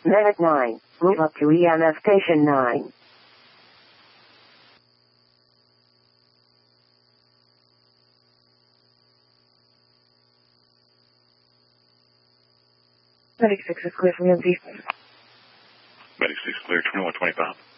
Medic 9, move up to EMF Station 9. Medic 6 is clear from EMT. Medic 6 clear, 2125.